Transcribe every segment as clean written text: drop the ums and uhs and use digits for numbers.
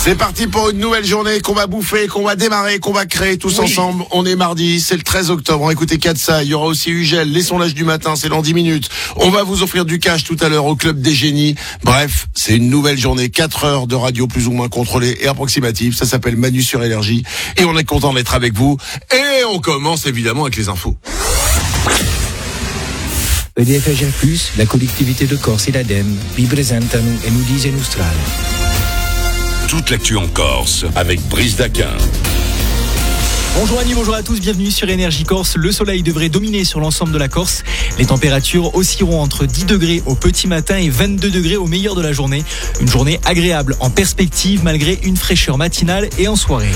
C'est parti pour une nouvelle journée qu'on va bouffer, qu'on va démarrer, qu'on va créer tous ensemble. On est mardi, c'est le 13 octobre. Écoutez Katsa, il y aura aussi Ugel, les sondages du matin, c'est dans 10 minutes. On va vous offrir du cash tout à l'heure au Club des Génies. Bref, c'est une nouvelle journée, 4 heures de radio plus ou moins contrôlée et approximative. Ça s'appelle Manu sur Énergie. Et on est content d'être avec vous. Et on commence évidemment avec les infos. EDF Agir Plus, la collectivité de Corse et l'ADEME vi presentano Enudise Nostrale. Toute l'actu en Corse avec Brice Daquin. Bonjour Annie, bonjour à tous, bienvenue sur Énergie Corse. Le soleil devrait dominer sur l'ensemble de la Corse. Les températures oscilleront entre 10 degrés au petit matin et 22 degrés au meilleur de la journée. Une journée agréable en perspective malgré une fraîcheur matinale et en soirée.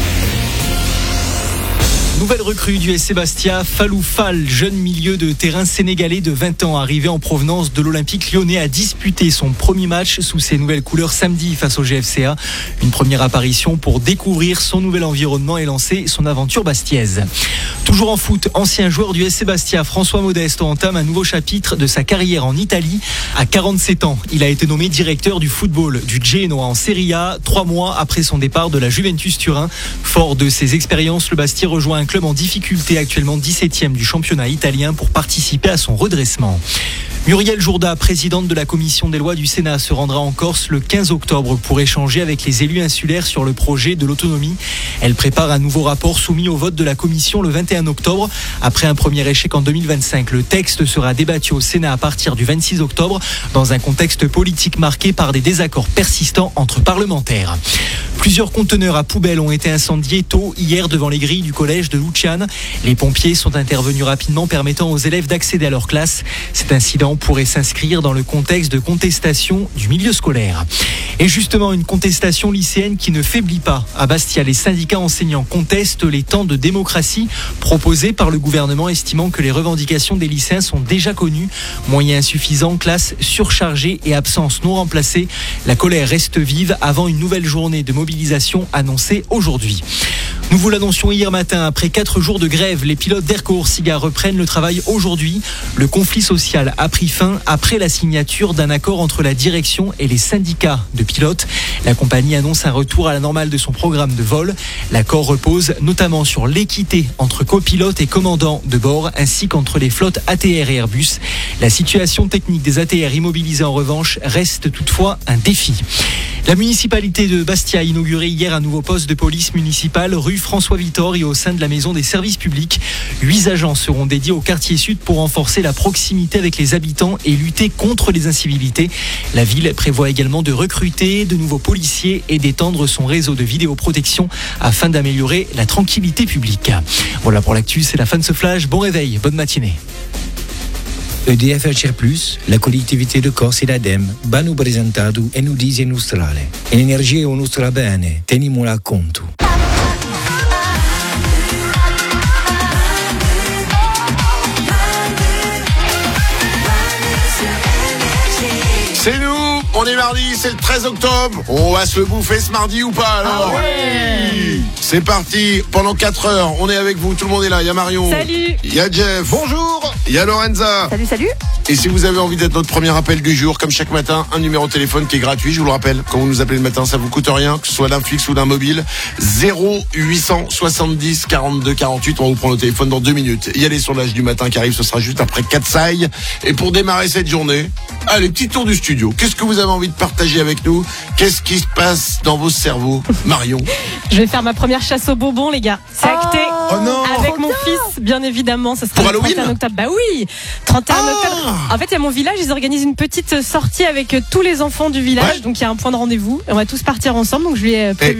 Nouvelle recrue du SC Bastia, Fallou Fall, jeune milieu de terrain sénégalais de 20 ans, arrivé en provenance de l'Olympique lyonnais, a disputé son premier match sous ses nouvelles couleurs samedi face au GFCA. Une première apparition pour découvrir son nouvel environnement et lancer son aventure bastiaise. Toujours en foot, ancien joueur du SC Bastia, François Modeste entame un nouveau chapitre de sa carrière en Italie. À 47 ans, il a été nommé directeur du football du Genoa en Serie A, 3 mois après son départ de la Juventus Turin. Fort de ses expériences, le Bastia rejoint un club en difficulté, actuellement 17e du championnat italien, pour participer à son redressement. Muriel Jourda, présidente de la commission des lois du Sénat, se rendra en Corse le 15 octobre pour échanger avec les élus insulaires sur le projet de l'autonomie. Elle prépare un nouveau rapport soumis au vote de la commission le 21 octobre. Après un premier échec en 2025, le texte sera débattu au Sénat à partir du 26 octobre dans un contexte politique marqué par des désaccords persistants entre parlementaires. Plusieurs conteneurs à poubelles ont été incendiés tôt hier devant les grilles du collège de Luciane. Les pompiers sont intervenus rapidement, permettant aux élèves d'accéder à leur classe. Cet incident pourrait s'inscrire dans le contexte de contestation du milieu scolaire. Et justement, une contestation lycéenne qui ne faiblit pas. À Bastia, les syndicats enseignants contestent les temps de démocratie proposés par le gouvernement, estimant que les revendications des lycéens sont déjà connues. Moyens insuffisants, classes surchargées et absences non remplacées. La colère reste vive avant une nouvelle journée de mobilisation annoncée aujourd'hui. Nous vous l'annoncions hier matin, après 4 jours de grève, les pilotes d'Air Corsica reprennent le travail aujourd'hui. Le conflit social a pris fin après la signature d'un accord entre la direction et les syndicats de pilotes. La compagnie annonce un retour à la normale de son programme de vol. L'accord repose notamment sur l'équité entre copilotes et commandants de bord, ainsi qu'entre les flottes ATR et Airbus. La situation technique des ATR immobilisés en revanche reste toutefois un défi. La municipalité de Bastia a inauguré hier un nouveau poste de police municipale rue François Vittori au sein de la maison des services publics. 8 agents seront dédiés au quartier sud pour renforcer la proximité avec les habitants et lutter contre les incivilités. La ville prévoit également de recruter de nouveaux policiers et d'étendre son réseau de vidéoprotection afin d'améliorer la tranquillité publique. Voilà pour l'actu, c'est la fin de ce flash. Bon réveil, bonne matinée. EDF Agir Plus, la collectivité de Corse e l'ADEME hanno presentato Enudise Nostrale. L'energia è un nostro bene, tenimola a conto. C'est nous, on est mardi, c'est le 13 octobre. On va se le bouffer ce mardi ou pas alors? Oui. C'est parti, pendant 4 heures, on est avec vous, tout le monde est là. Il y a Marion. Salut. Il y a Jeff. Bonjour. Il y a Lorenza. Salut. Et si vous avez envie d'être notre premier appel du jour, comme chaque matin, un numéro de téléphone qui est gratuit, je vous le rappelle. Quand vous nous appelez le matin, ça vous coûte rien, que ce soit d'un fixe ou d'un mobile. 0870 42 48. On vous prend le téléphone dans 2 minutes. Il y a les sondages du matin qui arrivent, ce sera juste après Katsaï. Et pour démarrer cette journée, allez, petit tour du studio. Qu'est-ce que vous avez envie de partager avec nous? Qu'est-ce qui se passe dans vos cerveaux, Marion? Je vais faire ma première chasse aux bonbons, les gars. C'est acté. Oh non. Avec mon fils, bien évidemment. Ça sera Pour le Halloween 31 octobre. Bah oui, 31 octobre. En fait, il y a mon village, ils organisent une petite sortie avec tous les enfants du village. Ouais. Donc, il y a un point de rendez-vous. On va tous partir ensemble. Donc, je lui ai prévu